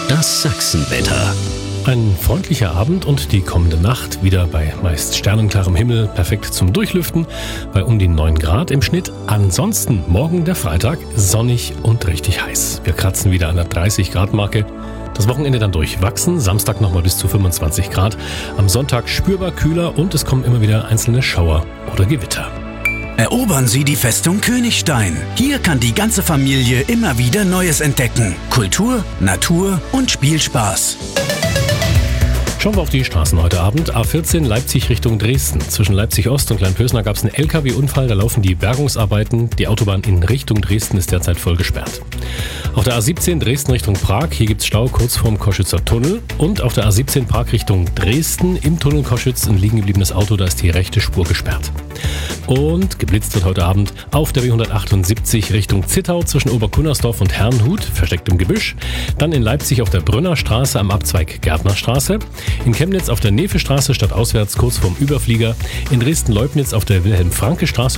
Das Sachsenwetter. Ein freundlicher Abend und die kommende Nacht wieder bei meist sternenklarem Himmel, perfekt zum Durchlüften, bei um die 9 Grad im Schnitt. Ansonsten morgen der Freitag, sonnig und richtig heiß. Wir kratzen wieder an der 30 Grad Marke. Das Wochenende dann durchwachsen, Samstag nochmal bis zu 25 Grad. Am Sonntag spürbar kühler und es kommen immer wieder einzelne Schauer oder Gewitter. Erobern Sie die Festung Königstein. Hier kann die ganze Familie immer wieder Neues entdecken. Kultur, Natur und Spielspaß. Schauen wir auf die Straßen heute Abend. A14 Leipzig Richtung Dresden. Zwischen Leipzig-Ost und Kleinpösner gab es einen LKW-Unfall. Da laufen die Bergungsarbeiten. Die Autobahn in Richtung Dresden ist derzeit voll gesperrt. Auf der A17 Dresden Richtung Prag. Hier gibt es Stau kurz vorm Koschützer Tunnel. Und auf der A17 Prag Richtung Dresden im Tunnel Koschütz ein liegen gebliebenes Auto. Da ist die rechte Spur gesperrt. Und geblitzt wird heute Abend auf der B178 Richtung Zittau zwischen Oberkunnersdorf und Herrnhut, versteckt im Gebüsch. Dann in Leipzig auf der Brünner Straße am Abzweig Gärtnerstraße. In Chemnitz auf der Nefestraße stadtauswärts kurz vorm Überflieger. In Dresden-Leubnitz auf der Wilhelm-Franke-Straße